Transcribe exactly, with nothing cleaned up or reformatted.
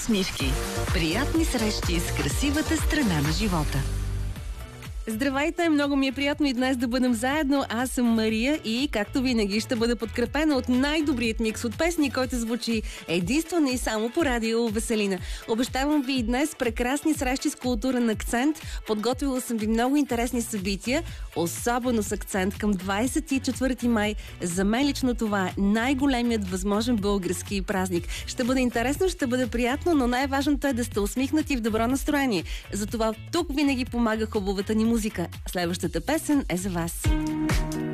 усмивки. Приятни срещи с красивата страна на живота. Здравейте, много ми е приятно и днес да бъдем заедно. Аз съм Мария и, както винаги, ще бъда подкрепена от най-добрият микс от песни, който звучи единствено и само по радио Веселина. Обещавам ви и днес прекрасни срещи с културен акцент. Подготвила съм ви много интересни събития, особено с акцент към двадесет и четвърти май. За мен лично това е най-големият възможен български празник. Ще бъде интересно, ще бъде приятно, но най-важното е да сте усмихнати в добро настроение. Затова тук винаги помага хубавата ни музика. Следващата песен е за вас.